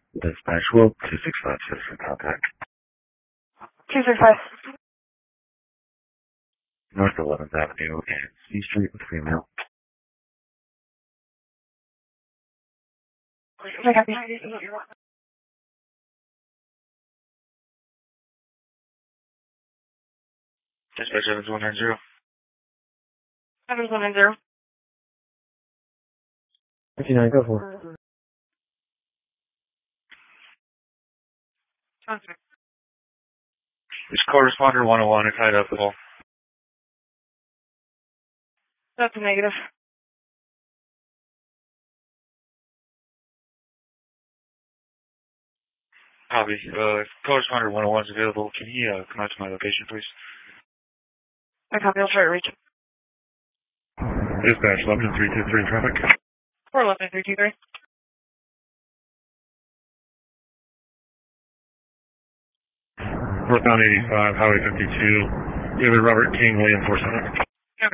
Dispatch Will 265 for contact. 265. North 11th Avenue and C Street with female. Dispatch 7190. 7190. 59, go for it. It's corresponder 101. It's tied up at all. That's a negative. Copy. If corresponder 101 is available, can he come out to my location, please? I copy. I'll try to reach him. Dispatch 11323 traffic. 411323. Northbound 85, Highway 52. David Robert King, William 47.